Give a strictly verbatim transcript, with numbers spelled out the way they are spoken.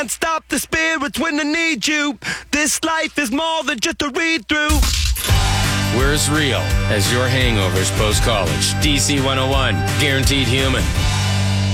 Stop the spirits when they need you. This life is more than just a read-through. We're as real as your hangovers post-college. D C one oh one, guaranteed human.